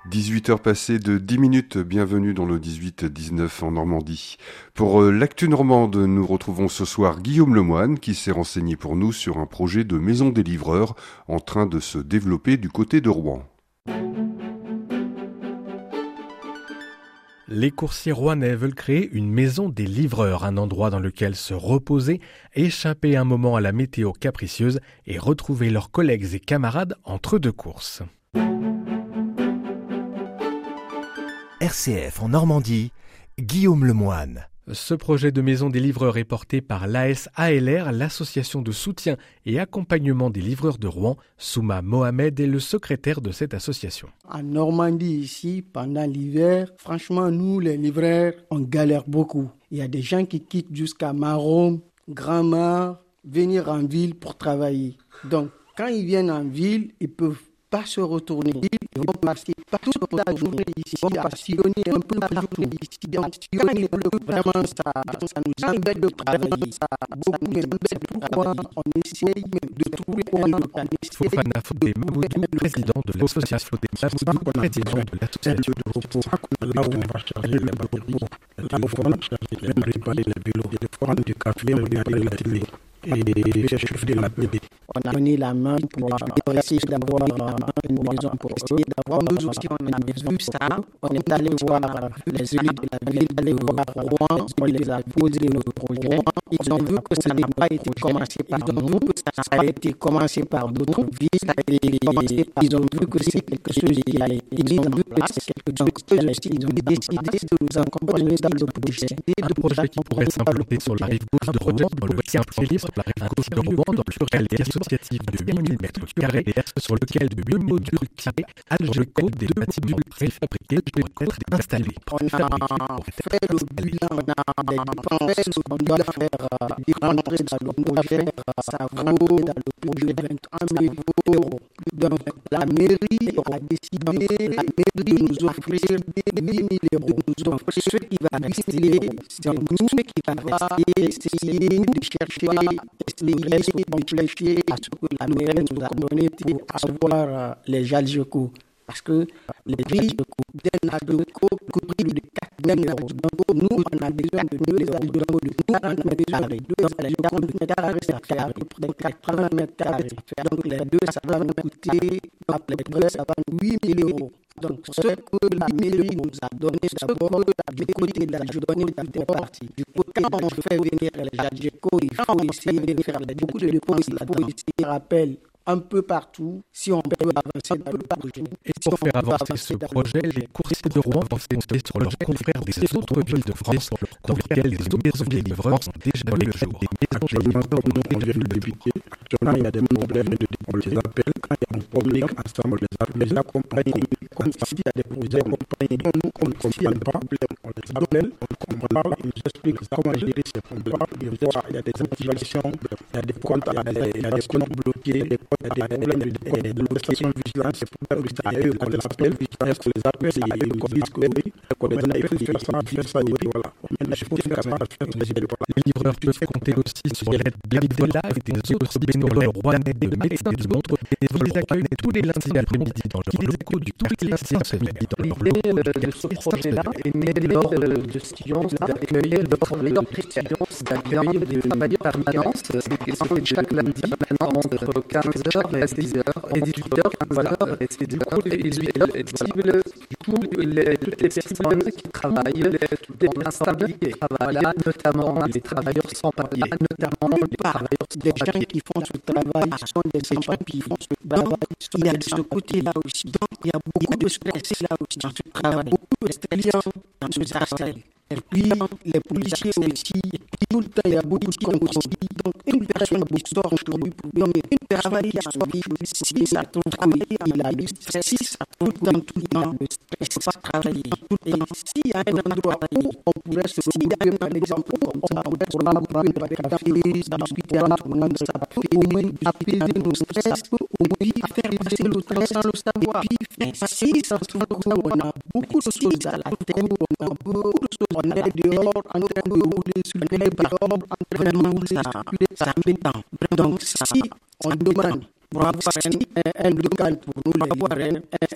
18h passées de 10 minutes, bienvenue dans le 18-19 en Normandie. Pour l'actu normande, nous retrouvons ce soir Guillaume Lemoine qui s'est renseigné pour nous sur un projet de maison des livreurs en train de se développer du côté de Rouen. Les coursiers rouennais veulent créer une maison des livreurs, un endroit dans lequel se reposer, échapper un moment à la météo capricieuse et retrouver leurs collègues et camarades entre deux courses. RCF en Normandie, Guillaume Lemoine. Ce projet de maison des livreurs est porté par l'ASALR, l'association de soutien et accompagnement des livreurs de Rouen. Souma Mohamed est le secrétaire de cette association. En Normandie, ici, pendant l'hiver, franchement, nous, les livreurs, on galère beaucoup. Il y a des gens qui quittent jusqu'à Marom, Grand-Mare, venir en ville pour travailler. Donc, quand ils viennent en ville, ils peuvent pas se retourner. Ils vont passer toute la journée ici, à sillonner un peu la journée ici. Donc, sillonner le bleu, vraiment, ça nous embête de travailler. Ça beaucoup nous embête. Pourquoi on essaye de trouver un organisme. Fofana Fodé Mamoudou, président de l'association des Mamoudou, président de l'association de repos. Là où on va charger les bateaux, là où on va charger même réparer les vélos, les formes du café, réparer la télé. Et chauffer la télé. On a donné la main pour essayer d'avoir une maison pour essayer d'avoir. Nous aussi, on a vu ça. On est allé voir les élus de la ville, allé voir Rouen, on les a posé notre projet. Ils ont vu que ça n'a pas été commencé par nous, ça a été commencé par d'autres villes. Et ils ont vu que c'est quelque chose qui a été mis en place. Ils ont décidé de nous accompagner dans le projet. Un projet qui pourrait s'implanter sur la rive gauche de Rouen, dans le simple livre, sur la rive gauche de Rouen, dans le pluriel et associatif de 8000 m2, sur lequel de modules tirés Algeco des bâtiments préfabriqués pourraient être installés. On a fait le bilan, on a des dépenses qu'on doit faire, rentrer dans le projet, ça vaut dans le projet 21 000 euros. Donc la mairie a décidé de nous offrir 8 000 euros. Donc ce qui va rester, c'est nous qui va essayer de chercher, essayer de réfléchir à ce que la mairie nous a donné pour avoir les Algeco. Parce que les prix d'un Algeco coûtent plus de 4 000 euros. Donc nous, on a besoin de deux Algeco de 40 mètres carrés. 40 mètres carrés, ça fait à peu près 80 mètres carrés. Donc les deux, ça va nous coûter, à peu près, ça va 8 000 euros. Donc ce que la mairie nous a donné, d'abord, du côté de l'Algeco, était parti. Du côté, quand on fait venir les Algeco, il faut essayer de faire beaucoup de dépenses là-dedans. Je rappelle, un peu partout, si on peut avancer dans le projet. Et pour faire avancer ce projet, les coursiers de Rouen vont s'écouter sur leurs confrères des autres villes de France, dans lesquelles les maisons des livreurs sont déjà vu le jour. Actuellement, on vient de débuter. Actuellement, il y a des problèmes on les appelle. Quand il y a un problème, ensemble, on les accompagne. Comme s'il y a des projets accompagnés, nous, on ne comprend pas, on les appelle, on parle, ils nous expliquent comment gérer ces problèmes. Il y a des activations, il y a des comptes, il y a des comptes bloqués, il y a des problèmes de location vigilance, c'est pour ça eux qu'on les appelle, vigilance qu'on les appelle, et ils nous disent que oui, qu'on les appelle, faire ça, et voilà. Maintenant, je pense que ça va faire les livreurs peuvent compter aussi sur l'aide bénévolat et des autres bénévoles rouennais de médecins du monde. Ils accueillent tous les lundis après-midi dans leurs locaux du quartier Saint-Severny. L'idée de ce projet-là est née lors de Science, d'accueillir leurs précisions, d'accueillir des travailleurs permanents, qui sont chaque lundi, entre 15h et 10h, et 18h, et c'est du coup, il est possible, toutes les personnes qui travaillent, toutes les installés qui travaillent, notamment les travailleurs sans papier, notamment les travailleurs des gens qui font ce travail sont des gens qui font ce travail. Il y a de ce côté-là aussi. Donc, il y a beaucoup de stress là aussi dans ce travail. Beaucoup de stress dans ce travail. Et puis, les policiers aussi, tout le temps, il y a beaucoup de gens aussi. Donc, une personne qui sort aujourd'hui pour dire, mais une personne qui a envie, si ça travaille, il a du stress, ça tout le temps, le stress, ça travaille. Et s'il y a un endroit où on pourrait se dire, par exemple, on pourrait se prendre un café, discuter entre nous, ça peut apaiser nos stress, ou puis faire passer le stress sans le savoir. Et puis, si ça se trouve, on a beaucoup de choses à la tête, on a beaucoup de choses. On est dehors en train de rouler sur les dehors en train de rouler ça met temps. Donc si on demande pour avoir un local pour nous avoir